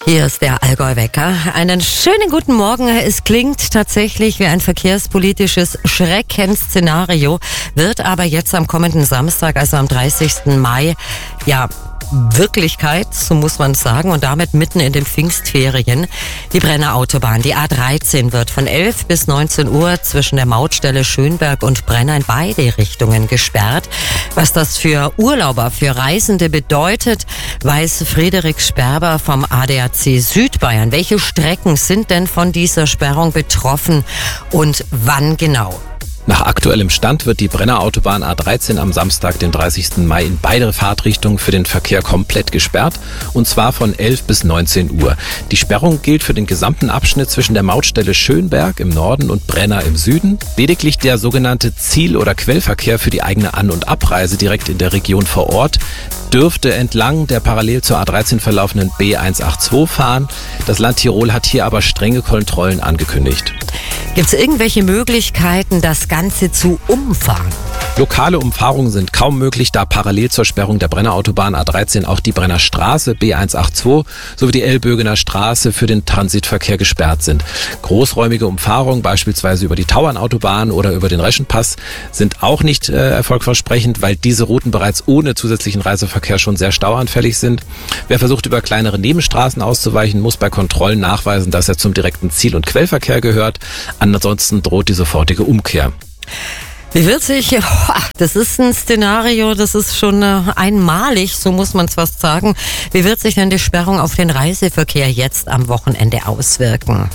Hier ist der Allgäu-Wecker. Einen schönen guten Morgen. Es klingt tatsächlich wie ein verkehrspolitisches Schreckensszenario, wird aber jetzt am kommenden Samstag, also am 30. Mai, Wirklichkeit, so muss man sagen, und damit mitten in den Pfingstferien. Die Brenner Autobahn, die A13, wird von 11 bis 19 Uhr zwischen der Mautstelle Schönberg und Brenner in beide Richtungen gesperrt. Was das für Urlauber, für Reisende bedeutet, weiß Friederik Sperber vom ADAC Südbayern. Welche Strecken sind denn von dieser Sperrung betroffen und wann genau? Nach aktuellem Stand wird die Brenner Autobahn A13 am Samstag, den 30. Mai, in beide Fahrtrichtungen für den Verkehr komplett gesperrt, und zwar von 11 bis 19 Uhr. Die Sperrung gilt für den gesamten Abschnitt zwischen der Mautstelle Schönberg im Norden und Brenner im Süden. Lediglich der sogenannte Ziel- oder Quellverkehr für die eigene An- und Abreise direkt in der Region vor Ort dürfte entlang der parallel zur A13 verlaufenden B182 fahren. Das Land Tirol hat hier aber strenge Kontrollen angekündigt. Gibt es irgendwelche Möglichkeiten, das Ganze zu umfahren? Lokale Umfahrungen sind kaum möglich, da parallel zur Sperrung der Brenner Autobahn A13 auch die Brenner Straße B182 sowie die Elbögener Straße für den Transitverkehr gesperrt sind. Großräumige Umfahrungen, beispielsweise über die Tauernautobahn oder über den Reschenpass, sind auch nicht erfolgversprechend, weil diese Routen bereits ohne zusätzlichen Reiseverkehr schon sehr stauanfällig sind. Wer versucht, über kleinere Nebenstraßen auszuweichen, muss bei Kontrollen nachweisen, dass er zum direkten Ziel- und Quellverkehr gehört. Ansonsten droht die sofortige Umkehr. Wie wird sich, das ist ein Szenario, das ist schon einmalig, so muss man es fast sagen. Wie wird sich denn die Sperrung auf den Reiseverkehr jetzt am Wochenende auswirken?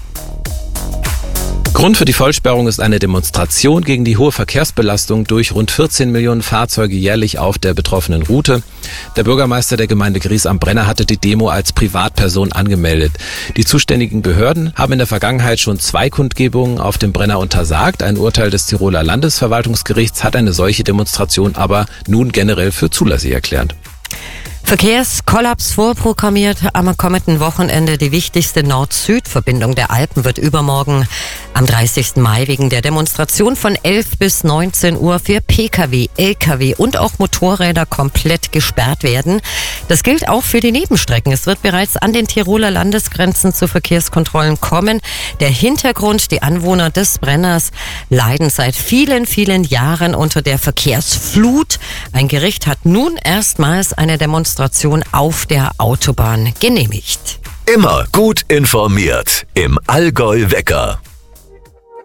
Grund für die Vollsperrung ist eine Demonstration gegen die hohe Verkehrsbelastung durch rund 14 Millionen Fahrzeuge jährlich auf der betroffenen Route. Der Bürgermeister der Gemeinde Gries am Brenner hatte die Demo als Privatperson angemeldet. Die zuständigen Behörden haben in der Vergangenheit schon 2 Kundgebungen auf dem Brenner untersagt. Ein Urteil des Tiroler Landesverwaltungsgerichts hat eine solche Demonstration aber nun generell für zulässig erklärt. Verkehrskollaps vorprogrammiert am kommenden Wochenende. Die wichtigste Nord-Süd-Verbindung der Alpen wird übermorgen am 30. Mai wegen der Demonstration von 11 bis 19 Uhr für Pkw, Lkw und auch Motorräder komplett gesperrt werden. Das gilt auch für die Nebenstrecken. Es wird bereits an den Tiroler Landesgrenzen zu Verkehrskontrollen kommen. Der Hintergrund: die Anwohner des Brenners leiden seit vielen, vielen Jahren unter der Verkehrsflut. Ein Gericht hat nun erstmals eine Demonstration auf der Autobahn genehmigt. Immer gut informiert im Allgäu-Wecker.